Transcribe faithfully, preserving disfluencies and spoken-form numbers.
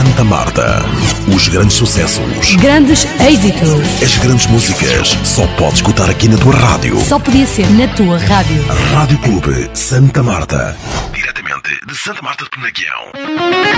Santa Marta. Os grandes sucessos, grandes êxitos, as grandes músicas, só podes escutar aqui na tua rádio. Só podia ser na tua rádio. Rádio Clube Santa Marta. Diretamente de Santa Marta de Penaguião.